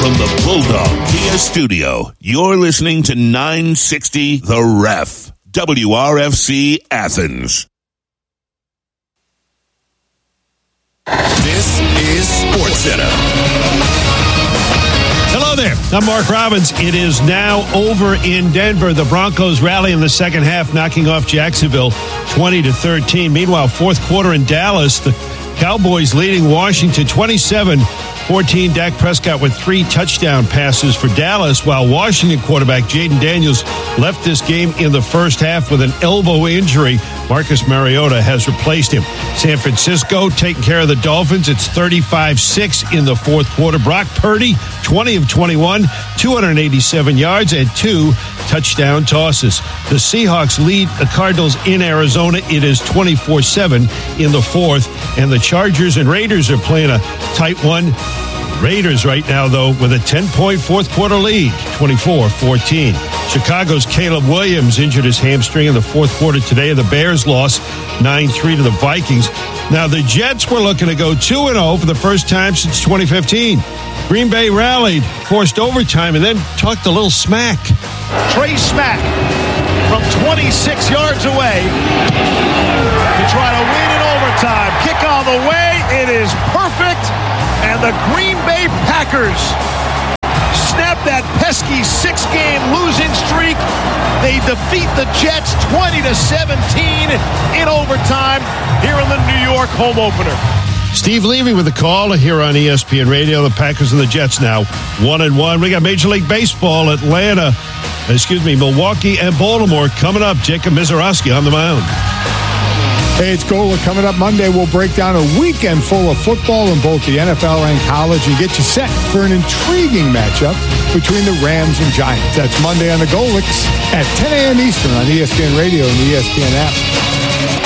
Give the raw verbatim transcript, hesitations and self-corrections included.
From the Bulldog Kia Studio, you're listening to nine sixty The Ref, W R F C Athens. This is SportsCenter. Hello there. I'm Mark Robbins. It is now over in Denver. The Broncos rally in the second half, knocking off Jacksonville twenty to thirteen. Meanwhile, fourth quarter in Dallas, the Cowboys leading Washington twenty-seven fourteen. Dak Prescott with three touchdown passes for Dallas, while Washington quarterback Jaden Daniels left this game in the first half with an elbow injury. Marcus Mariota has replaced him. San Francisco taking care of the Dolphins. It's thirty-five six in the fourth quarter. Brock Purdy, twenty of twenty-one, two hundred eighty-seven yards and two touchdown tosses. The Seahawks lead the Cardinals in Arizona. It is twenty-four seven in the fourth, and the Chargers and Raiders are playing a tight one. Raiders right now, though, with a ten-point fourth quarter lead, twenty-four fourteen. Chicago's Caleb Williams injured his hamstring in the fourth quarter today. The Bears lost nine three to the Vikings. Now, the Jets were looking to go two and oh for the first time since twenty fifteen. Green Bay rallied, forced overtime, and then talked a little smack. Trey Smack from twenty-six yards away to try to win in overtime. Kick on the way. It is perfect. And the Green Bay Packers snap that pesky six-game losing streak. They defeat the Jets twenty to seventeen in overtime here in the New York home opener. Steve Levy with the call here on E S P N Radio. The Packers and the Jets now one and one. We got Major League Baseball, Atlanta, excuse me, Milwaukee and Baltimore coming up. Jacob Mizorowski on the mound. Hey, it's Gola. Coming up Monday, we'll break down a weekend full of football in both the N F L and college and get you set for an intriguing matchup between the Rams and Giants. That's Monday on the Golix at ten a.m. Eastern on E S P N Radio and the E S P N app.